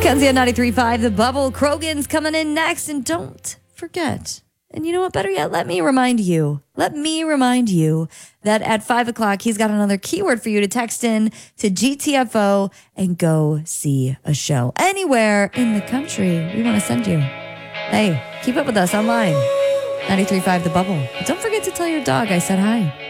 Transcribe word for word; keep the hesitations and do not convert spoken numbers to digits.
Kenzie on ninety-three point five, The Bubble. Krogan's coming in next. And don't forget, and you know what, better yet, let me remind you, let me remind you that at five o'clock, he's got another keyword for you to text in to G T F O and go see a show anywhere in the country. We want to send you. Hey, keep up with us online. ninety-three point five The Bubble. Don't forget to tell your dog I said hi.